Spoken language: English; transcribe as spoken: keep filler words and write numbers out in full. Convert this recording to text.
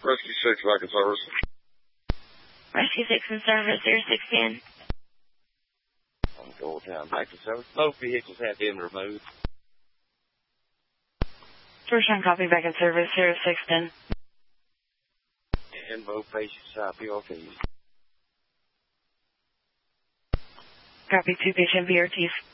Rescue six back in service. Rescue six in service, zero six ten. On Gold Town back to service. Both vehicles have been removed. First round copy back in service, zero six ten. And both patients are P R Ts. Copy two patient B R Ts.